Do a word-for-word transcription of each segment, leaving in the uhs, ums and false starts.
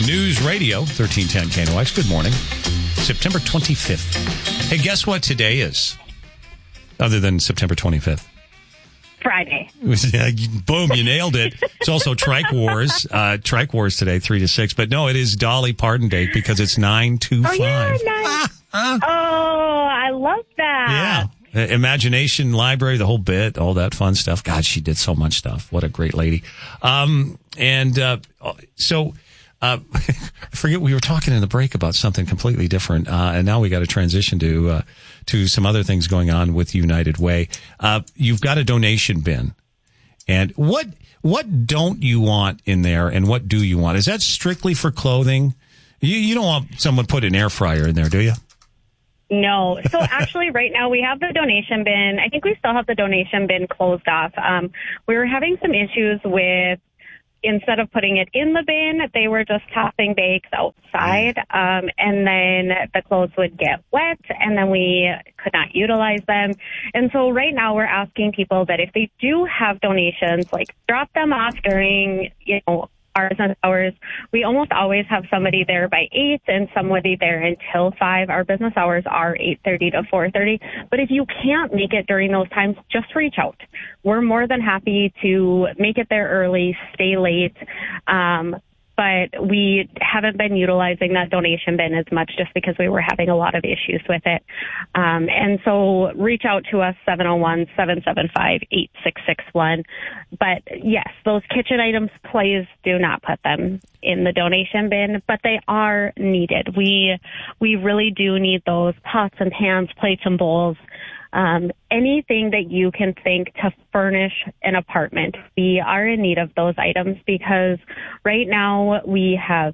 News Radio, thirteen ten K N O X. Good morning. September twenty-fifth. Hey, guess what today is? Other than September twenty-fifth. Friday. Boom, you nailed it. It's also Trike Wars. Uh, Trike Wars today, three to six. But no, it is Dolly Parton Day because it's nine two five. Oh, yeah, nice. ah, ah. Oh, I love that. Yeah. Imagination Library, the whole bit, all that fun stuff. God, she did so much stuff. What a great lady. Um, and uh, so... Uh, I forget, we were talking in the break about something completely different, uh, and now we got to transition to uh, to some other things going on with United Way. Uh, you've got a donation bin, and what what don't you want in there, and what do you want? Is that strictly for clothing? You you don't want someone put an air fryer in there, do you? No. So actually right now we have the donation bin. I think we still have the donation bin closed off. Um, we were having some issues with, instead of putting it in the bin, they were just tossing bags outside, um, and then the clothes would get wet, and then we could not utilize them. And so right now we're asking people that if they do have donations, like drop them off during, you know, our business hours. We almost always have somebody there by eight and somebody there until five. Our business hours are eight thirty to four thirty. But if you can't make it during those times, just reach out. We're more than happy to make it there early, stay late. Um, but we haven't been utilizing that donation bin as much just because we were having a lot of issues with it. Um, and so reach out to us, seven oh one, seven seven five, eight six six one. But yes, those kitchen items, please do not put them in the donation bin, but they are needed. We, we really do need those pots and pans, plates and bowls. Um, anything that you can think to furnish an apartment. We are in need of those items because right now we have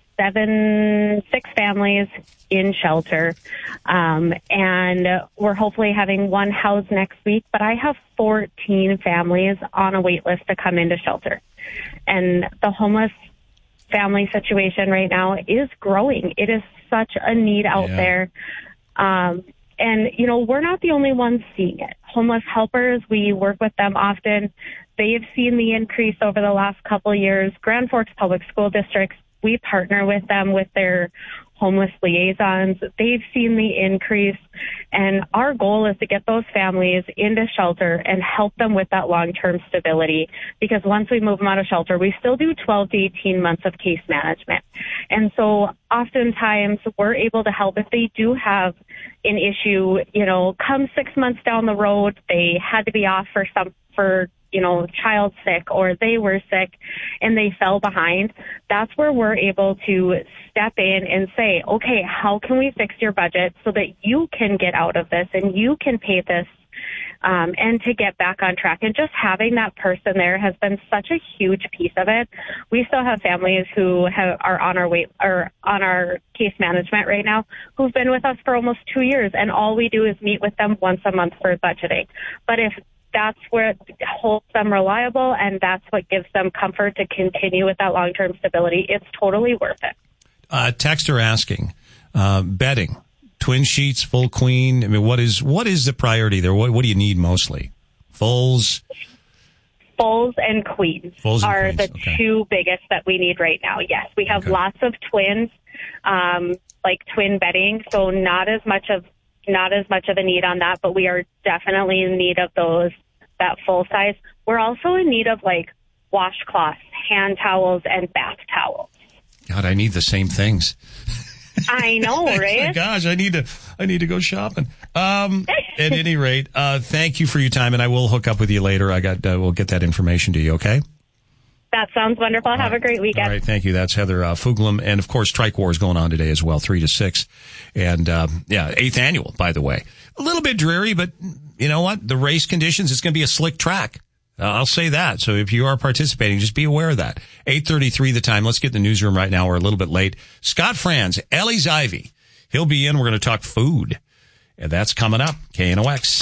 seven, six families in shelter, um, and we're hopefully having one house next week, but I have fourteen families on a wait list to come into shelter. And the homeless family situation right now is growing. It is such a need out yeah. there. Um, And, you know, we're not the only ones seeing it. Homeless helpers, we work with them often. They've seen the increase over the last couple of years. Grand Forks Public School Districts, we partner with them with their homeless liaisons. They've seen the increase. And our goal is to get those families into shelter and help them with that long-term stability. Because once we move them out of shelter, we still do twelve to eighteen months of case management. And so oftentimes we're able to help if they do have an issue, you know, come six months down the road, they had to be off for some, for, you know, child sick or they were sick and they fell behind. That's where we're able to step in and say, okay, how can we fix your budget so that you can get out of this and you can pay this um, and to get back on track. And just having that person there has been such a huge piece of it. We still have families who have, are on our wait or on our case management right now who've been with us for almost two years, and all we do is meet with them once a month for budgeting. But if that's where it holds them reliable and that's what gives them comfort to continue with that long-term stability, it's totally worth it. Uh, texter asking, uh, bedding, twin sheets, full queen. I mean, what is what is the priority there? What, what do you need mostly? Fulls? Fulls and queens Fulls and are queens. the Okay. two biggest that we need right now. Yes, we have Okay. lots of twins, um, like twin bedding, so not as much of not as much of a need on that, but we are definitely in need of those, that full size. We're also in need of like washcloths, hand towels, and bath towels. God, I need the same things. I know, right? Gosh, I need to, I need to go shopping. Um, at any rate, uh, thank you for your time, and I will hook up with you later. I got, uh, we'll get that information to you. Okay. That sounds wonderful. Have a great weekend. All right, thank you. That's Heather uh, Fuglam. And, of course, Trike War is going on today as well, three to six. And, um, yeah, eighth annual, by the way. A little bit dreary, but you know what? The race conditions, it's going to be a slick track. Uh, I'll say that. So if you are participating, just be aware of that. eight thirty-three the time. Let's get in the newsroom right now. We're a little bit late. Scott Franz, Ellie's Ivy. He'll be in. We're going to talk food. And that's coming up. K N O X.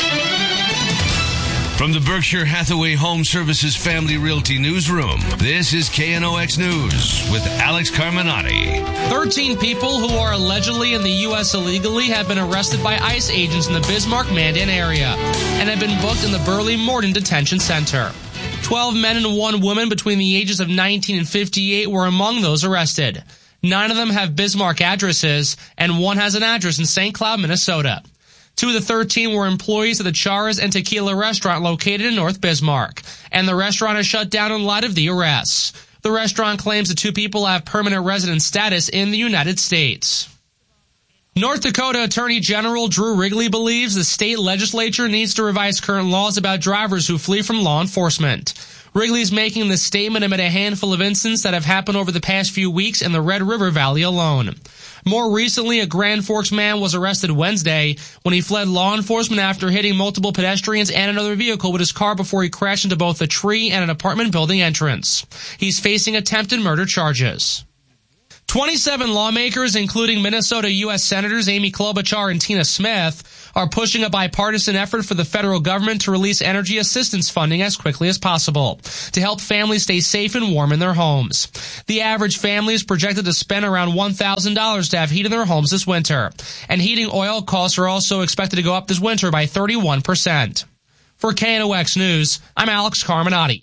From the Berkshire Hathaway Home Services Family Realty Newsroom, this is K N O X News with Alex Carminati. thirteen people who are allegedly in the U S illegally have been arrested by ICE agents in the Bismarck-Mandan area and have been booked in the Burley-Morden Detention Center. twelve men and one woman between the ages of nineteen and fifty-eight were among those arrested. Nine of them have Bismarck addresses, and one has an address in Saint Cloud, Minnesota. Two of the thirteen were employees of the Charas and Tequila restaurant located in North Bismarck, and the restaurant is shut down in light of the arrests. The restaurant claims the two people have permanent resident status in the United States. North Dakota Attorney General Drew Wrigley believes the state legislature needs to revise current laws about drivers who flee from law enforcement. Wrigley's making this statement amid a handful of incidents that have happened over the past few weeks in the Red River Valley alone. More recently, a Grand Forks man was arrested Wednesday when he fled law enforcement after hitting multiple pedestrians and another vehicle with his car before he crashed into both a tree and an apartment building entrance. He's facing attempted murder charges. twenty-seven lawmakers, including Minnesota U S Senators Amy Klobuchar and Tina Smith, are pushing a bipartisan effort for the federal government to release energy assistance funding as quickly as possible to help families stay safe and warm in their homes. The average family is projected to spend around one thousand dollars to have heat in their homes this winter, and heating oil costs are also expected to go up this winter by thirty-one percent. For K N O X News, I'm Alex Carminati.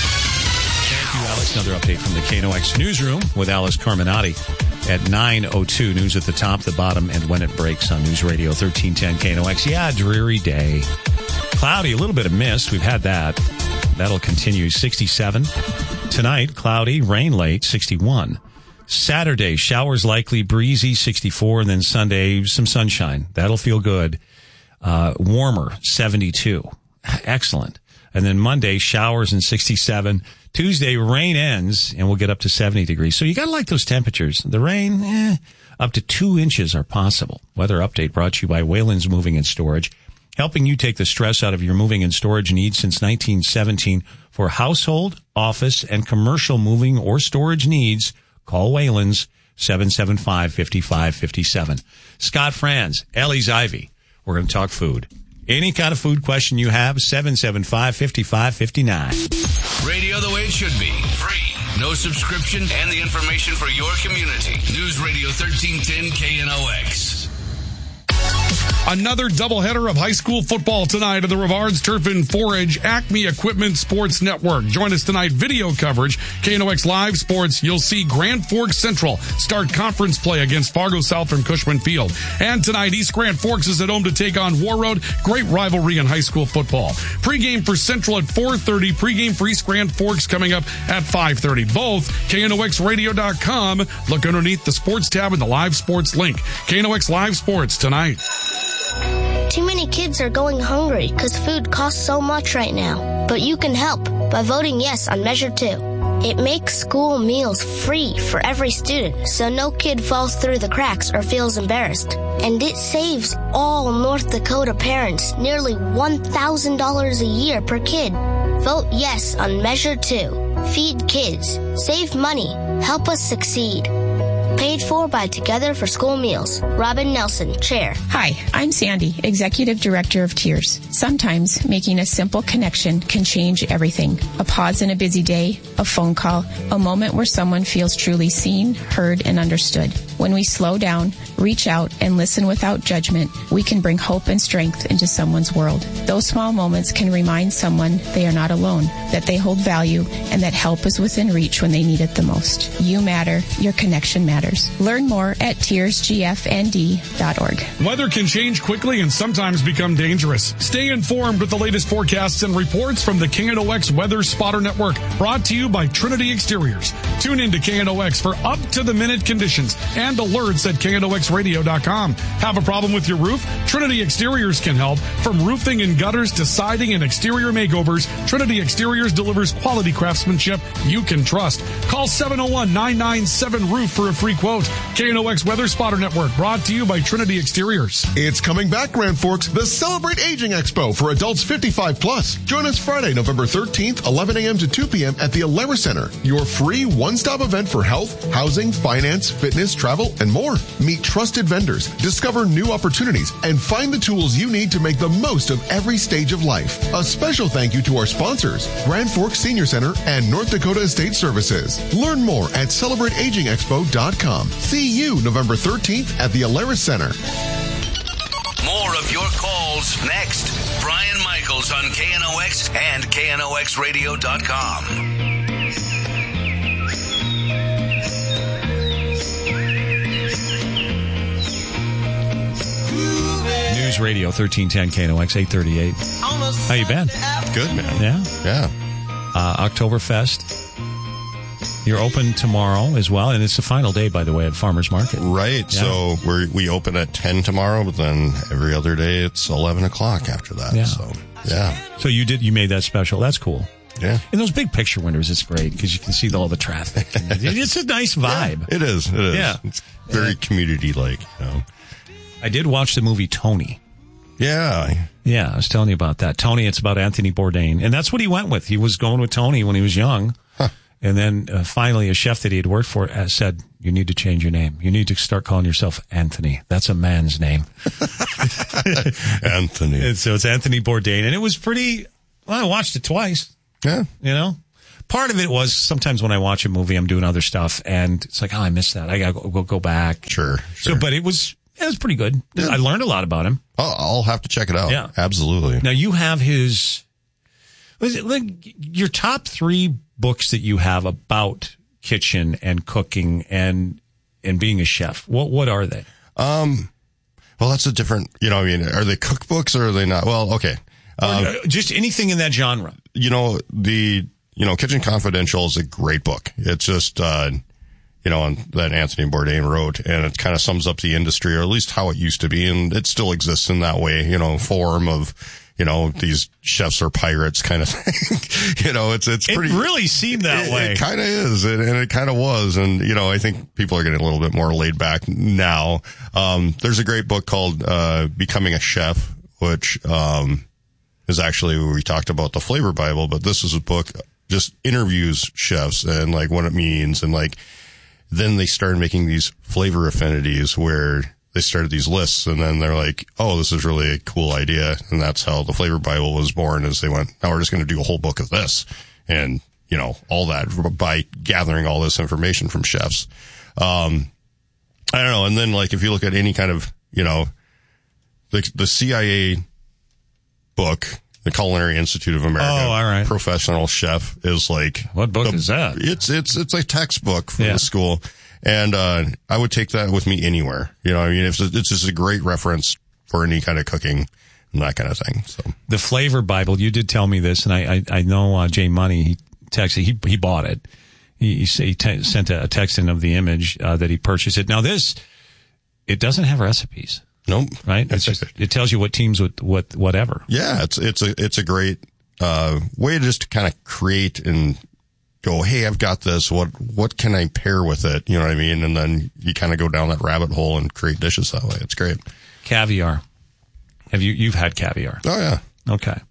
Thank you, Alex. Another update from the K N O X Newsroom with Alex Carminati at nine oh two. News at the top, the bottom, and when it breaks on News Radio thirteen ten K N O X. Yeah, dreary day. Cloudy, a little bit of mist. We've had that. That'll continue. sixty-seven. Tonight, cloudy, rain late, sixty-one. Saturday, showers likely, breezy, sixty-four. And then Sunday, some sunshine. That'll feel good. Uh, warmer, seventy-two. Excellent. And then Monday, showers and sixty-seven. Tuesday, rain ends, and we'll get up to seventy degrees. So you got to like those temperatures. The rain, eh, up to two inches are possible. Weather update brought to you by Wayland's Moving and Storage, helping you take the stress out of your moving and storage needs since nineteen seventeen. For household, office, and commercial moving or storage needs, call Wayland's seven seven five, five five five seven. Scott Franz, Ellie's Ivy. We're going to talk food. Any kind of food question you have, seven seven five, five five five nine. Radio the way it should be. Free. No subscription and the information for your community. News Radio thirteen ten K N O X. Another doubleheader of high school football tonight on the Rivards Turf and Forage Acme Equipment Sports Network. Join us tonight, video coverage, K N O X Live Sports. You'll see Grand Forks Central start conference play against Fargo South from Cushman Field. And tonight, East Grand Forks is at home to take on War Road. Great rivalry in high school football. Pre-game for Central at four thirty. Pre-game for East Grand Forks coming up at five thirty. Both K N O X radio dot com. Look underneath the sports tab and the live sports link. K N O X Live Sports tonight. Too many kids are going hungry because food costs so much right now. But you can help by voting yes on Measure two. It makes school meals free for every student, so no kid falls through the cracks or feels embarrassed. And it saves all North Dakota parents nearly one thousand dollars a year per kid. Vote yes on Measure two. Feed kids. Save money. Help us succeed. Paid for by Together for School Meals. Robin Nelson, Chair. Hi, I'm Sandy, Executive Director of Tears. Sometimes making a simple connection can change everything. A pause in a busy day, a phone call, a moment where someone feels truly seen, heard, and understood. When we slow down, reach out, and listen without judgment, we can bring hope and strength into someone's world. Those small moments can remind someone they are not alone, that they hold value, and that help is within reach when they need it the most. You matter. Your connection matters. Learn more at tears g f n d dot org. Weather can change quickly and sometimes become dangerous. Stay informed with the latest forecasts and reports from the K N O X Weather Spotter Network, brought to you by Trinity Exteriors. Tune in to K N O X for up-to-the-minute conditions and alerts at K N O X radio dot com. Have a problem with your roof? Trinity Exteriors can help. From roofing and gutters to siding and exterior makeovers, Trinity Exteriors delivers quality craftsmanship you can trust. Call seven oh one, nine nine seven, roof for a free quote. K N O X Weather Spotter Network, brought to you by Trinity Exteriors. It's coming back, Grand Forks, the Celebrate Aging Expo for adults fifty-five plus. Join us Friday, November thirteenth, eleven a.m. to two p.m. at the Alara Center, your free one-stop event for health, housing, finance, fitness, travel, and more. Meet trusted vendors, discover new opportunities, and find the tools you need to make the most of every stage of life. A special thank you to our sponsors, Grand Forks Senior Center and North Dakota Estate Services. Learn more at celebrate aging expo dot com. See you November thirteenth at the Alara Center. More of your calls next. Brian Michaels on K N O X and K N O X radio dot com. News Radio, thirteen ten K N O X, eight thirty-eight. How you been? Good, man. Yeah? Yeah. Uh, Oktoberfest. You're open tomorrow as well, and it's the final day, by the way, at Farmers Market. Right. Yeah. So we we open at ten tomorrow, but then every other day it's eleven o'clock after that. Yeah. So, yeah. So you did, you made that special. That's cool. Yeah. In those big picture windows, it's great because you can see all the traffic. It's a nice vibe. Yeah, it is. It is. Yeah. It's very community-like, you know. I did watch the movie Tony. Yeah. Yeah, I was telling you about that. Tony, it's about Anthony Bourdain. And that's what he went with. He was going with Tony when he was young. Huh. And then uh, finally, a chef that he had worked for uh, said, you need to change your name. You need to start calling yourself Anthony. That's a man's name. Anthony. And so it's Anthony Bourdain. And it was pretty, well, I watched it twice. Yeah. You know? Part of it was sometimes when I watch a movie, I'm doing other stuff. And it's like, oh, I missed that. I got to go, go back. Sure, sure. So, but it was, it was pretty good. Yeah. I learned a lot about him. I'll, I'll have to check it out. Yeah. Absolutely. Now, you have his, was it like your top three books that you have about kitchen and cooking and and being a chef. What what are they? Um, well, that's a different, you know, I mean, are they cookbooks or are they not? Well, okay. Um, uh, just anything in that genre. You know, the, you know, Kitchen Confidential is a great book. It's just, uh, you know, that Anthony Bourdain wrote, and it kind of sums up the industry, or at least how it used to be, and it still exists in that way, you know, form of, you know, these chefs are pirates kind of thing. You know, it's, it's pretty. It really seemed that it, way. It kind of is, and, and it kind of was. And, you know, I think people are getting a little bit more laid back now. Um, there's a great book called, uh, Becoming a Chef, which, um, is actually where we talked about the Flavor Bible, but this is a book just interviews chefs and like what it means. And like, then they started making these flavor affinities where they started these lists, and then they're like, oh, this is really a cool idea. And that's how the Flavor Bible was born, as they went, now we're just going to do a whole book of this. And, you know, all that by gathering all this information from chefs. Um, I don't know. And then like, if you look at any kind of, you know, the, the C I A book, the Culinary Institute of America, oh, all right. Professional Chef is like, what book the, is that? It's, it's, it's a textbook for yeah. the school. And, uh, I would take that with me anywhere. You know, I mean, it's, it's just a great reference for any kind of cooking and that kind of thing. So the Flavor Bible, you did tell me this, and I, I, I know, uh, Jay Money, he texted, he, he bought it. He, he, he t- sent a, a text in of the image, uh, that he purchased it. Now this, it doesn't have recipes. Nope. Right? It's just, it tells you what teams with, what, whatever. Yeah. It's, it's a, it's a great, uh, way to just kind of create and go, hey, I've got this. What, what can I pair with it? You know what I mean? And then you kind of go down that rabbit hole and create dishes that way. It's great. Caviar. Have you, you've had caviar? Oh, yeah. Okay.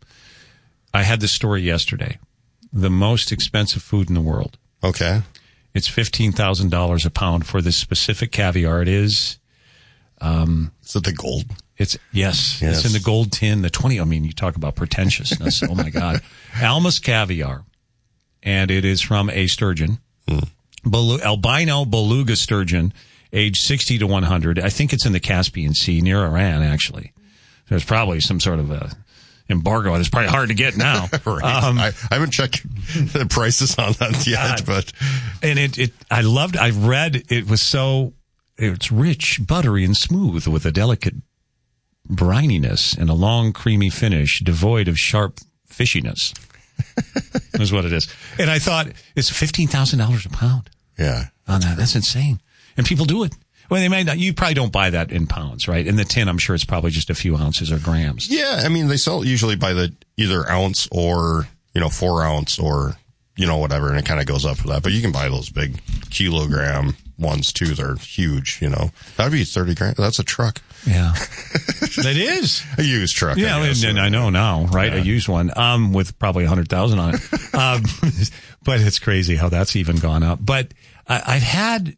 I had this story yesterday. The most expensive food in the world. Okay. It's fifteen thousand dollars a pound for this specific caviar. It is, um, is it the gold? It's, yes, yes. It's in the gold tin, the twenty. I mean, you talk about pretentiousness. Oh my God. Almas caviar. And it is from a sturgeon, hmm. Belu- albino beluga sturgeon, age sixty to one hundred. I think it's in the Caspian Sea near Iran, actually. There's probably some sort of a embargo. It's probably hard to get now. Right. um, I, I haven't checked the prices on that yet, God. but. And it, it, I loved, I read, it was so, it's rich, buttery, and smooth with a delicate brininess and a long, creamy finish, devoid of sharp fishiness. Is what it is. And I thought, it's fifteen thousand dollars a pound. Yeah. On that. That's insane. And people do it. Well, they may not, you probably don't buy that in pounds, right? In the tin, I'm sure it's probably just a few ounces or grams. Yeah. I mean, they sell it usually by the either ounce or, you know, four ounce or, you know, whatever. And it kind of goes up for that. But you can buy those big kilogram ones too. They're huge, you know. That'd be thirty grand. That's a truck. Yeah. It is. A used truck. Yeah. I guess, and, and so. I know now, right? Yeah. A used one, um, with probably a hundred thousand on it. um, but it's crazy how that's even gone up. But I, I've had,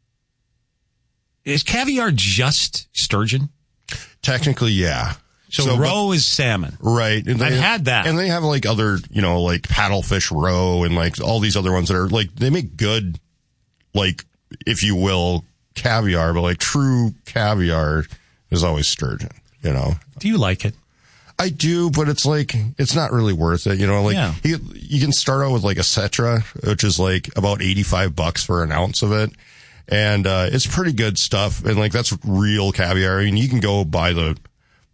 is caviar just sturgeon? Technically, yeah. So, So, roe is salmon. Right. And they, I've had that. And they have like other, you know, like paddlefish roe and like all these other ones that are like, they make good, like, if you will, caviar, but like true caviar is always sturgeon, you know. Do you like it? I do, but it's like, it's not really worth it, you know, like Yeah. you, you can start out with like a Cetra, which is like about eighty-five bucks for an ounce of it. And, uh, it's pretty good stuff. And like, that's real caviar. I mean, you can go buy the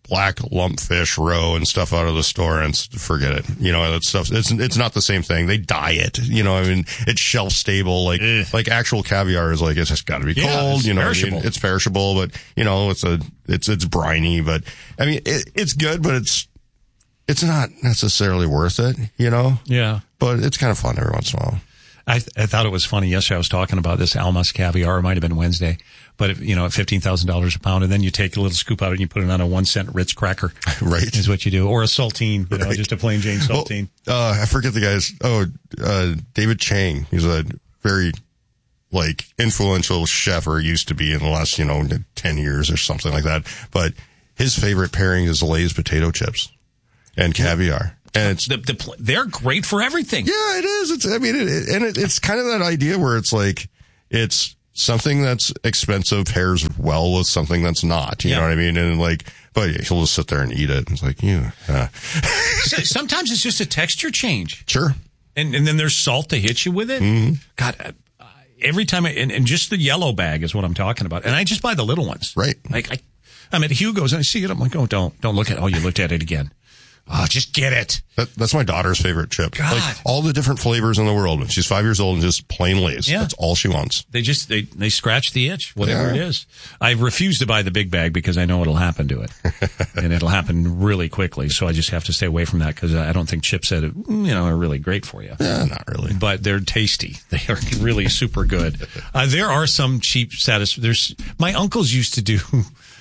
black lumpfish roe and stuff out of the store and forget it. You know, that stuff, it's, it's not the same thing. They dye it, you know, I mean, it's shelf stable. Like, Ugh. like actual caviar is like, it's just gotta be Yeah, cold, it's you know, perishable. I mean, it's perishable, but you know, it's a, it's, it's briny, but I mean, it, it's good, but it's, it's not necessarily worth it, you know? Yeah. But it's kind of fun every once in a while. I, th- I thought it was funny. Yesterday I was talking about this Almas caviar. It might have been Wednesday, but if, you know, at fifteen thousand dollars a pound, and then you take a little scoop out and you put it on a one cent Ritz cracker. Right. Is what you do. Or a saltine, you know, Right. just a plain Jane saltine. Well, uh, I forget the guy's, oh, uh, David Chang. He's a very, like, influential chef, or used to be in the last, you know, ten years or something like that. But his favorite pairing is Lay's potato chips and caviar. And it's, The, the, pl- they're great for everything. yeah, it is. It's, I mean, it, it, and it, it's kind of that idea where it's like, it's something that's expensive pairs well with something that's not, you Yeah. know what I mean? And like, but he'll just sit there and eat it. It's like, yeah, uh, So- Sometimes it's just a texture change. sure. And, and then there's salt to hit you with it. Mm-hmm. God, uh, every time, I, and, and just the yellow bag is what I'm talking about. And I just buy the little ones. Right. Like, I, I'm at Hugo's and I see it. I'm like, oh, don't, don't look at it. Oh, you looked at it again. Oh, just get it. That, that's my daughter's favorite chip. God. Like all the different flavors in the world. When she's five years old and just plain Lay's. Yeah. That's all she wants. They just, they, they scratch the itch, whatever Yeah. it is. I refuse to buy the big bag because I know it'll happen to it. And it'll happen really quickly. So I just have to stay away from that because I don't think chips that, you know, are really great for you. Yeah, not really. But they're tasty. They are really super good. Uh, there are some cheap status. There's, my uncles used to do,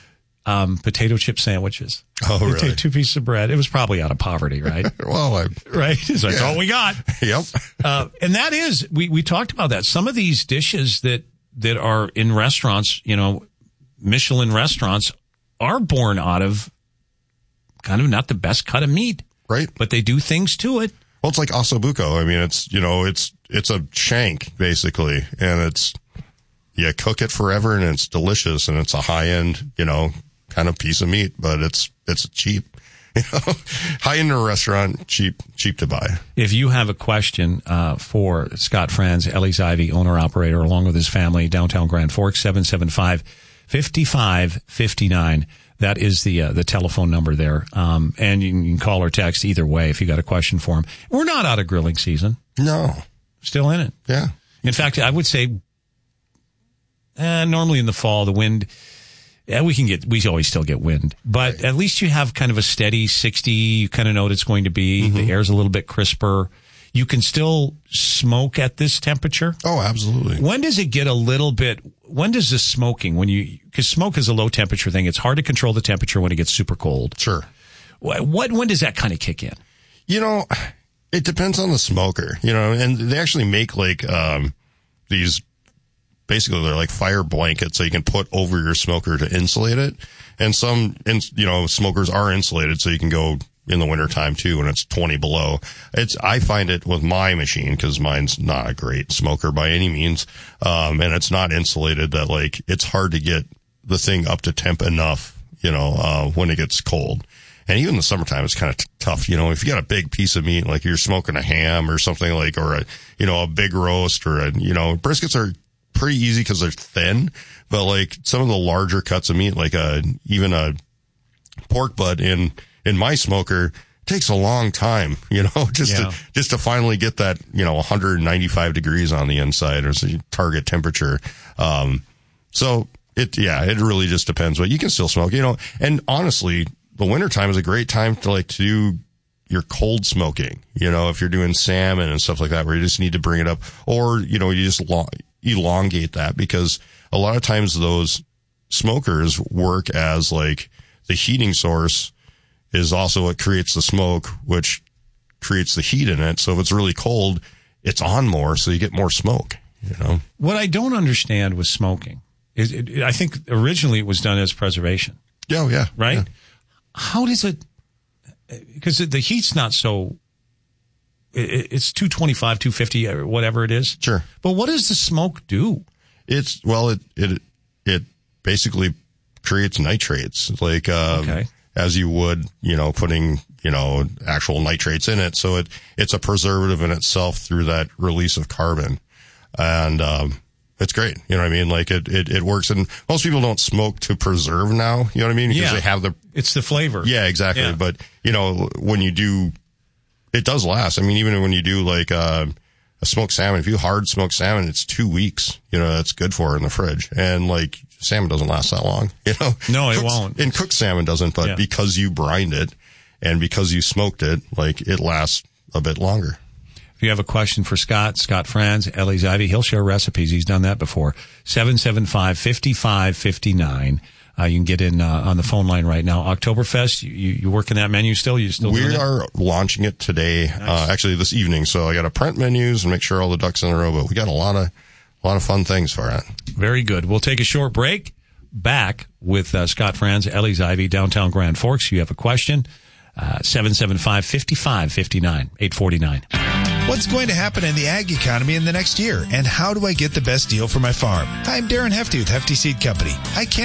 um, potato chip sandwiches. Oh, They'd really? take two pieces of bread. It was probably out of poverty, right? Well, I, right? It's like, Yeah. that's all we got. yep. Uh, and that is, we, we talked about that. Some of these dishes that, that are in restaurants, you know, Michelin restaurants are born out of kind of not the best cut of meat, Right. but they do things to it. Well, it's like ossobuco. I mean, it's, you know, it's, it's a shank basically, and it's, you cook it forever and it's delicious and it's a high end, you know, kind of piece of meat, but it's, it's cheap, you know, high end in a restaurant, cheap, cheap to buy. If you have a question uh, for Scott Franz, Ellie's Ivy, owner-operator, along with his family, downtown Grand Forks, seven seven five, five five five nine. That is the uh, the telephone number there. Um, and you can, you can call or text either way if you got a question for him. We're not out of grilling season. No. Still in it. Yeah. In fact, I would say uh, normally in the fall, the wind, yeah, we can get, we always still get wind, but Right. at least you have kind of a steady sixty. You kind of know what it's going to be. The air's a little bit crisper. You can still smoke at this temperature. Oh, absolutely. When does it get a little bit, when does the smoking, when you, because smoke is a low temperature thing. It's hard to control the temperature when it gets super cold. Sure. What, what when does that kind of kick in? You know, it depends on the smoker, you know, and they actually make like, um, these, basically they're like fire blankets so you can put over your smoker to insulate it. And some, you know, smokers are insulated so you can go in the wintertime too when it's twenty below. It's, I find it with my machine, cause mine's not a great smoker by any means. Um, and it's not insulated that like, it's hard to get the thing up to temp enough, you know, uh, when it gets cold. And even in the summertime, it's kind of t- tough. You know, if you got a big piece of meat, like you're smoking a ham or something like, or a, you know, a big roast or a, you know, briskets are pretty easy because they're thin, but like some of the larger cuts of meat, like a, even a pork butt in, in my smoker takes a long time, you know, just Yeah. to, just to finally get that, you know, one ninety-five degrees on the inside or the target temperature. Um, so it, yeah, it really just depends, but you can still smoke, you know, and honestly, the wintertime is a great time to like to do your cold smoking, you know, if you're doing salmon and stuff like that, where you just need to bring it up, or, you know, you just lo- elongate that, because a lot of times those smokers work as like the heating source is also what creates the smoke, which creates the heat in it. So if it's really cold, it's on more, so you get more smoke, you know? What I don't understand with smoking is, it, I think originally it was done as preservation, Oh, yeah. right? Yeah. How does it, because the heat's not so, it, it's two twenty-five, two fifty, or whatever it is. Sure. But what does the smoke do? It's, well, it, it, it basically creates nitrates, like, um, Okay. as you would, you know, putting, you know, actual nitrates in it. So it, it's a preservative in itself through that release of carbon. And, um, It's great. You know what I mean? Like it, it, it works. And most people don't smoke to preserve now. You know what I mean? Because yeah. they have the, it's the flavor. Yeah, exactly. Yeah. But you know, when you do, it does last. I mean, even when you do like, uh, a smoked salmon, if you hard smoke salmon, it's two weeks. You know, that's good for in the fridge. And like salmon doesn't last that long, you know? No, it Cooked, won't. And cooked salmon doesn't, but yeah. because you brined it and because you smoked it, like it lasts a bit longer. If you have a question for Scott, Scott Franz, Ellie's Ivy, he'll share recipes. He's done that before. seven seven five, five five five nine. Uh, you can get in uh, on the phone line right now. Oktoberfest, you, you, you working that menu still? You still We doing are that? launching it today, nice. uh, actually this evening. So I got to print menus and make sure all the ducks in a row, but we got a lot of, a lot of fun things for it. Very good. We'll take a short break. Back with uh, Scott Franz, Ellie's Ivy, downtown Grand Forks. You have a question? Uh, seven seven five, five five five nine, eight four nine. What's going to happen in the ag economy in the next year, and how do I get the best deal for my farm? Hi, I'm Darren Hefty with Hefty Seed Company. I can't